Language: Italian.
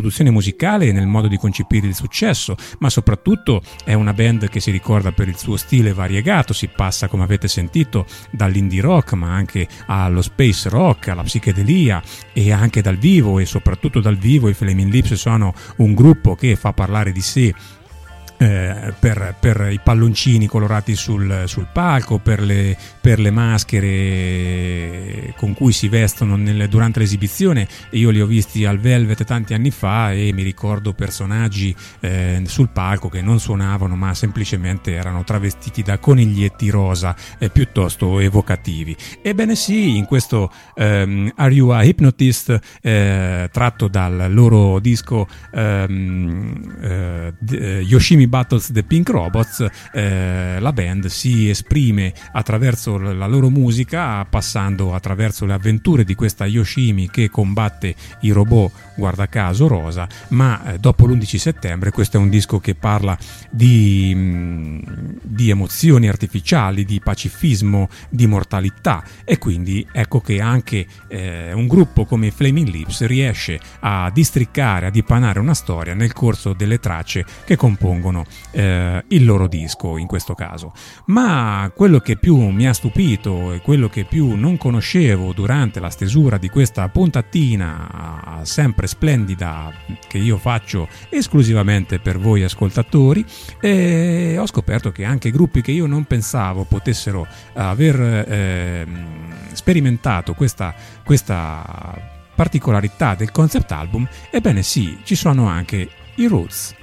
produzione musicale e nel modo di concepire il successo, ma soprattutto è una band che si ricorda per il suo stile variegato. Si passa, come avete sentito, dall'indie rock ma anche allo space rock, alla psichedelia, e anche dal vivo, e soprattutto dal vivo i Flaming Lips sono un gruppo che fa parlare di sé per i palloncini colorati sul palco, per le maschere con cui si vestono durante l'esibizione. Io li ho visti al Velvet tanti anni fa e mi ricordo personaggi sul palco che non suonavano ma semplicemente erano travestiti da coniglietti rosa piuttosto evocativi. Ebbene sì, in questo Are You a Hypnotist, tratto dal loro disco Yoshimi Battles the Pink Robots, la band si esprime attraverso la loro musica, passando attraverso le avventure di questa Yoshimi che combatte i robot, guarda caso rosa, ma dopo l'11 settembre questo è un disco che parla di emozioni artificiali, di pacifismo, di mortalità, e quindi ecco che anche un gruppo come Flaming Lips riesce a districcare, a dipanare una storia nel corso delle tracce che compongono il loro disco in questo caso. Ma quello che più mi ha stupito e quello che più non conoscevo durante la stesura di questa puntatina sempre splendida che io faccio esclusivamente per voi ascoltatori, ho scoperto che anche gruppi che io non pensavo potessero aver sperimentato questa particolarità del concept album, ebbene sì, ci sono anche i Roots.